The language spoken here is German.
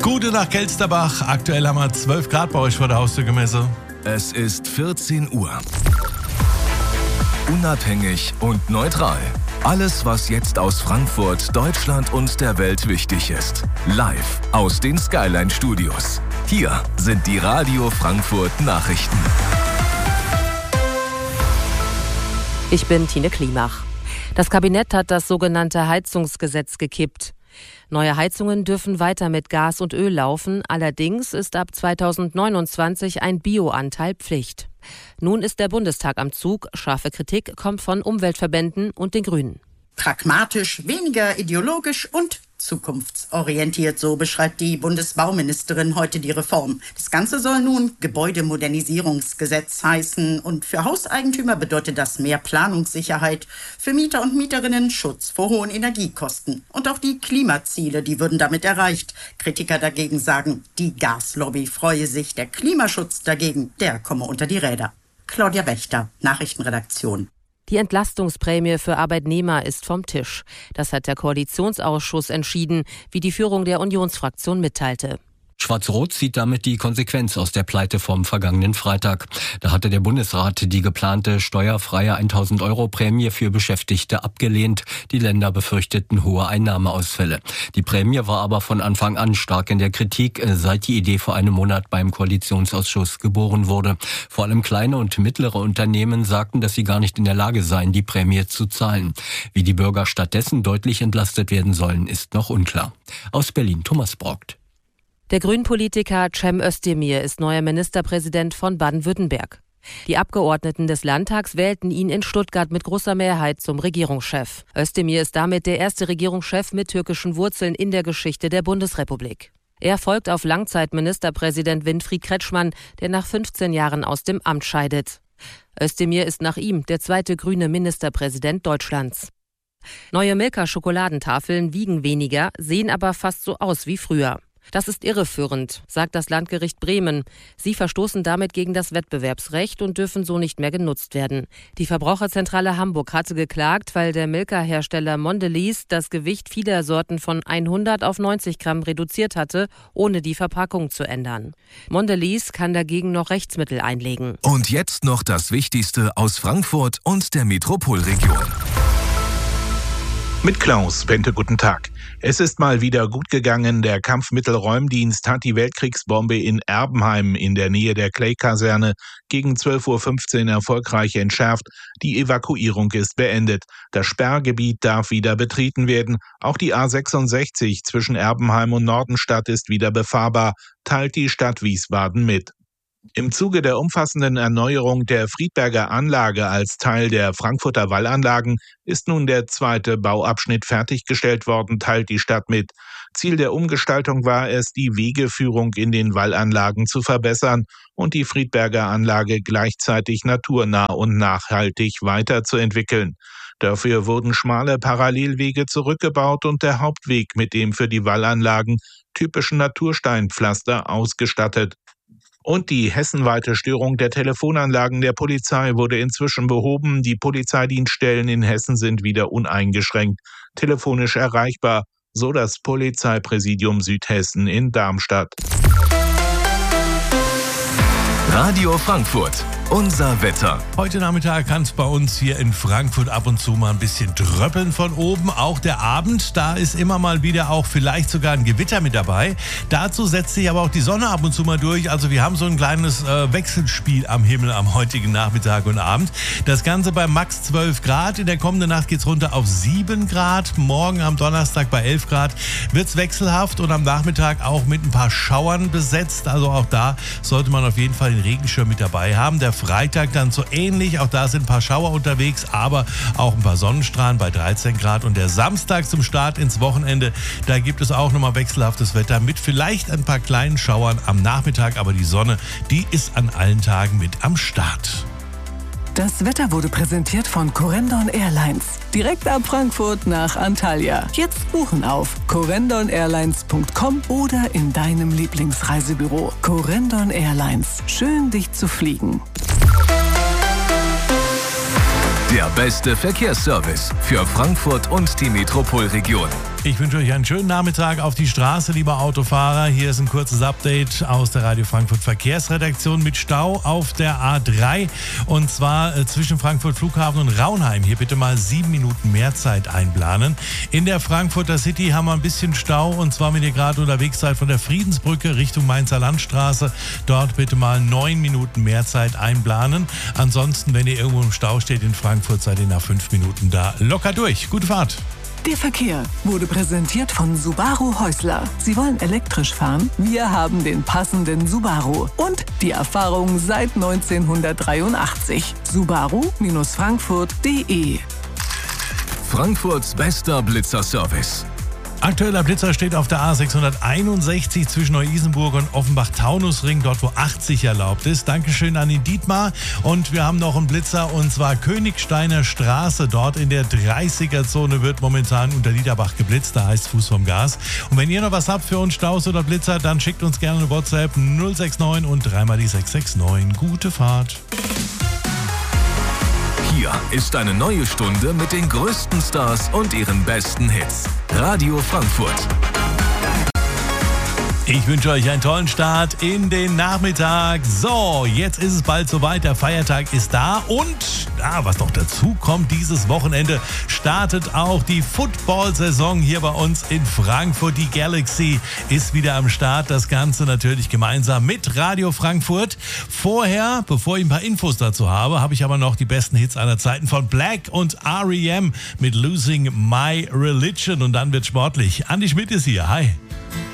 Gute nach Kelsterbach. Aktuell haben wir 12 Grad bei euch vor der Haustür gemessen. Es ist 14 Uhr. Unabhängig und neutral. Alles, was jetzt aus Frankfurt, Deutschland und der Welt wichtig ist. Live aus den Skyline Studios. Hier sind die Radio Frankfurt Nachrichten. Ich bin Tine Klimach. Das Kabinett hat das sogenannte Heizungsgesetz gekippt. Neue Heizungen dürfen weiter mit Gas und Öl laufen, allerdings ist ab 2029 ein Bioanteil Pflicht. Nun ist der Bundestag am Zug, scharfe Kritik kommt von Umweltverbänden und den Grünen. Pragmatisch, weniger ideologisch und zukunftsorientiert, so beschreibt die Bundesbauministerin heute die Reform. Das Ganze soll nun Gebäudemodernisierungsgesetz heißen und für Hauseigentümer bedeutet das mehr Planungssicherheit, für Mieter und Mieterinnen Schutz vor hohen Energiekosten. Und auch die Klimaziele, die würden damit erreicht. Kritiker dagegen sagen, die Gaslobby freue sich, der Klimaschutz dagegen, der komme unter die Räder. Claudia Wächter, Nachrichtenredaktion. Die Entlastungsprämie für Arbeitnehmer ist vom Tisch. Das hat der Koalitionsausschuss entschieden, wie die Führung der Unionsfraktion mitteilte. Schwarz-Rot zieht damit die Konsequenz aus der Pleite vom vergangenen Freitag. Da hatte der Bundesrat die geplante steuerfreie 1.000 € Prämie für Beschäftigte abgelehnt. Die Länder befürchteten hohe Einnahmeausfälle. Die Prämie war aber von Anfang an stark in der Kritik, seit die Idee vor einem Monat beim Koalitionsausschuss geboren wurde. Vor allem kleine und mittlere Unternehmen sagten, dass sie gar nicht in der Lage seien, die Prämie zu zahlen. Wie die Bürger stattdessen deutlich entlastet werden sollen, ist noch unklar. Aus Berlin Thomas Brockt. Der Grünpolitiker Cem Özdemir ist neuer Ministerpräsident von Baden-Württemberg. Die Abgeordneten des Landtags wählten ihn in Stuttgart mit großer Mehrheit zum Regierungschef. Özdemir ist damit der erste Regierungschef mit türkischen Wurzeln in der Geschichte der Bundesrepublik. Er folgt auf Langzeitministerpräsident Winfried Kretschmann, der nach 15 Jahren aus dem Amt scheidet. Özdemir ist nach ihm der zweite grüne Ministerpräsident Deutschlands. Neue Milka-Schokoladentafeln wiegen weniger, sehen aber fast so aus wie früher. Das ist irreführend, sagt das Landgericht Bremen. Sie verstoßen damit gegen das Wettbewerbsrecht und dürfen so nicht mehr genutzt werden. Die Verbraucherzentrale Hamburg hatte geklagt, weil der Milka-Hersteller Mondelez das Gewicht vieler Sorten von 100 auf 90 Gramm reduziert hatte, ohne die Verpackung zu ändern. Mondelez kann dagegen noch Rechtsmittel einlegen. Und jetzt noch das Wichtigste aus Frankfurt und der Metropolregion. Mit Klaus Bente, guten Tag. Es ist mal wieder gut gegangen. Der Kampfmittelräumdienst hat die Weltkriegsbombe in Erbenheim in der Nähe der Clay-Kaserne gegen 12:15 Uhr erfolgreich entschärft. Die Evakuierung ist beendet. Das Sperrgebiet darf wieder betreten werden. Auch die A66 zwischen Erbenheim und Nordenstadt ist wieder befahrbar, teilt die Stadt Wiesbaden mit. Im Zuge der umfassenden Erneuerung der Friedberger Anlage als Teil der Frankfurter Wallanlagen ist nun der zweite Bauabschnitt fertiggestellt worden, teilt die Stadt mit. Ziel der Umgestaltung war es, die Wegeführung in den Wallanlagen zu verbessern und die Friedberger Anlage gleichzeitig naturnah und nachhaltig weiterzuentwickeln. Dafür wurden schmale Parallelwege zurückgebaut und der Hauptweg mit dem für die Wallanlagen typischen Natursteinpflaster ausgestattet. Und die hessenweite Störung der Telefonanlagen der Polizei wurde inzwischen behoben. Die Polizeidienststellen in Hessen sind wieder uneingeschränkt telefonisch erreichbar, so das Polizeipräsidium Südhessen in Darmstadt. Radio Frankfurt, unser Wetter. Heute Nachmittag kann es bei uns hier in Frankfurt ab und zu mal ein bisschen dröppeln von oben. Auch der Abend, da ist immer mal wieder auch vielleicht sogar ein Gewitter mit dabei. Dazu setzt sich aber auch die Sonne ab und zu mal durch. Also wir haben so ein kleines Wechselspiel am Himmel am heutigen Nachmittag und Abend. Das Ganze bei max 12 Grad. In der kommenden Nacht geht es runter auf 7 Grad. Morgen am Donnerstag bei 11 Grad wird es wechselhaft und am Nachmittag auch mit ein paar Schauern besetzt. Also auch da sollte man auf jeden Fall den Regenschirm mit dabei haben. Der Freitag dann so ähnlich, auch da sind ein paar Schauer unterwegs, aber auch ein paar Sonnenstrahlen bei 13 Grad. Und der Samstag zum Start ins Wochenende, da gibt es auch nochmal wechselhaftes Wetter mit vielleicht ein paar kleinen Schauern am Nachmittag, aber die Sonne, die ist an allen Tagen mit am Start. Das Wetter wurde präsentiert von Corendon Airlines. Direkt ab Frankfurt nach Antalya. Jetzt buchen auf corendon-airlines.com oder in deinem Lieblingsreisebüro. Corendon Airlines. Schön, dich zu fliegen. Der beste Verkehrsservice für Frankfurt und die Metropolregion. Ich wünsche euch einen schönen Nachmittag auf die Straße, liebe Autofahrer. Hier ist ein kurzes Update aus der Radio Frankfurt Verkehrsredaktion mit Stau auf der A3 und zwar zwischen Frankfurt Flughafen und Raunheim. Hier bitte mal 7 Minuten mehr Zeit einplanen. In der Frankfurter City haben wir ein bisschen Stau und zwar, wenn ihr gerade unterwegs seid von der Friedensbrücke Richtung Mainzer Landstraße, dort bitte mal 9 Minuten mehr Zeit einplanen. Ansonsten, wenn ihr irgendwo im Stau steht in Frankfurt, seid ihr nach 5 Minuten da locker durch. Gute Fahrt. Der Verkehr wurde präsentiert von Subaru Häusler. Sie wollen elektrisch fahren? Wir haben den passenden Subaru und die Erfahrung seit 1983. Subaru-Frankfurt.de. Frankfurts bester Blitzerservice. Aktueller Blitzer steht auf der A661 zwischen Neu-Isenburg und Offenbach-Taunusring, dort wo 80 erlaubt ist. Dankeschön an den Dietmar. Und wir haben noch einen Blitzer und zwar Königsteiner Straße. Dort in der 30er-Zone wird momentan unter Liederbach geblitzt, da heißt Fuß vom Gas. Und wenn ihr noch was habt für uns, Staus oder Blitzer, dann schickt uns gerne eine WhatsApp 069 und 3 die 669. Gute Fahrt. Hier ist eine neue Stunde mit den größten Stars und ihren besten Hits. Radio Frankfurt. Ich wünsche euch einen tollen Start in den Nachmittag. So, jetzt ist es bald soweit. Der Feiertag ist da und was noch dazu kommt, dieses Wochenende startet auch die Football-Saison hier bei uns in Frankfurt. Die Galaxy ist wieder am Start. Das Ganze natürlich gemeinsam mit Radio Frankfurt. Vorher, bevor ich ein paar Infos dazu habe ich aber noch die besten Hits aller Zeiten von Black und R.E.M. mit Losing My Religion. Und dann wird sportlich. Andi Schmidt ist hier. Hi.